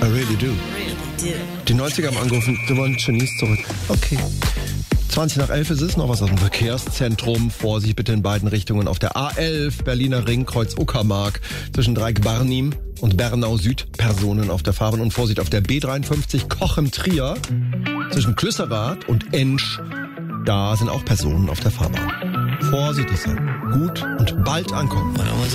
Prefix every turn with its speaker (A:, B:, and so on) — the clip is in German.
A: I really do. Die 90er haben angerufen, sie wollen Chinese zurück. Okay. 20 nach 11 ist es, noch was aus dem Verkehrszentrum. Vorsicht bitte in beiden Richtungen auf der A11, Berliner Ring, Kreuz Uckermark, zwischen Dreieck-Barnim und Bernau Süd, Personen auf der Fahrbahn. Und Vorsicht auf der B53 Cochem-Trier, zwischen Klüsserath und Ensch, da sind auch Personen auf der Fahrbahn. Vorsichtig sein, gut und bald ankommen.